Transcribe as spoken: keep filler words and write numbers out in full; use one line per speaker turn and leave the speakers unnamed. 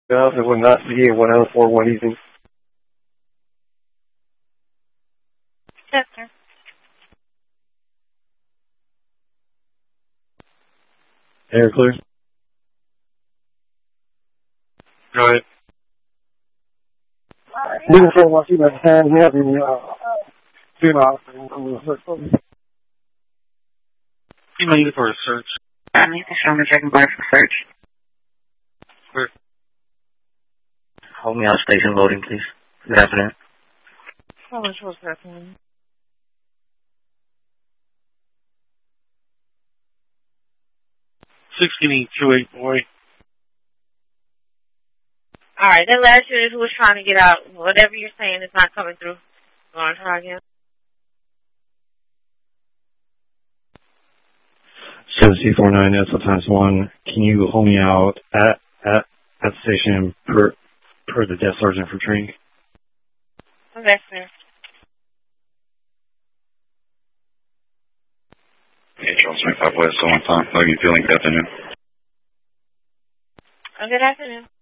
It would not be a one oh four one evening.
Yes, sir.
Air clear. Go ahead. Moving for one, two, nine, ten. We have the, uh, two miles. You may need for a search.
I need to show me checking bar for search.
Clear.
Hold me out, station loading, please. Good afternoon.
How much was that one?
sixteen two eight, boy.
Alright, that last unit who was trying to get out, whatever you're saying is not coming through. You want to try again?
seven C four nine S L times one. Can you hold me out at at at the station per per the desk sergeant for training?
Okay, sir.
Hey, Charles twenty-five West, so on time. How are you feeling? Good afternoon.
Oh, good afternoon.